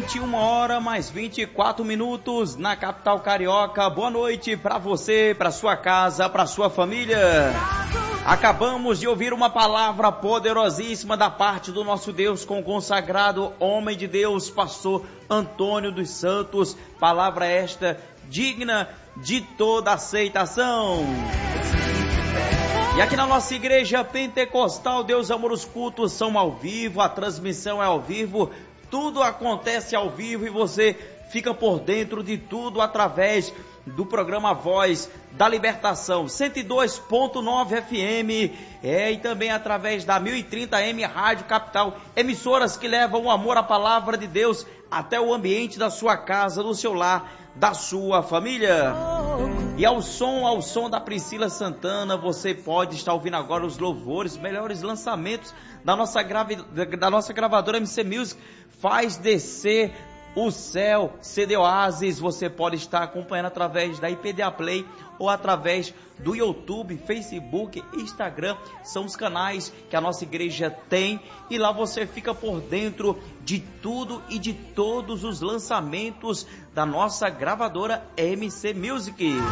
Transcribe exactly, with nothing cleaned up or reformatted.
vinte e uma horas mais vinte e quatro minutos na capital carioca. Boa noite para você, para sua casa, para sua família. Acabamos de ouvir uma palavra poderosíssima da parte do nosso Deus com o consagrado homem de Deus, pastor Antônio dos Santos. Palavra esta digna de toda aceitação. E aqui na nossa igreja pentecostal, Deus Amor, os cultos são ao vivo, a transmissão é ao vivo, tudo acontece ao vivo e você fica por dentro de tudo através do programa Voz da Libertação, cento e dois ponto nove F M, é, e também através da mil e trinta A M Rádio Capital, emissoras que levam o amor à palavra de Deus até o ambiente da sua casa, do seu lar, da sua família. E ao som, ao som da Priscila Santana, você pode estar ouvindo agora os louvores, melhores lançamentos da nossa, gravi, da nossa gravadora M C Music, Faz Descer o Céu, C D Oasis. Você pode estar acompanhando através da I P D A Play ou através do YouTube, Facebook, Instagram. São os canais que a nossa igreja tem e lá você fica por dentro de tudo e de todos os lançamentos da nossa gravadora M C Music.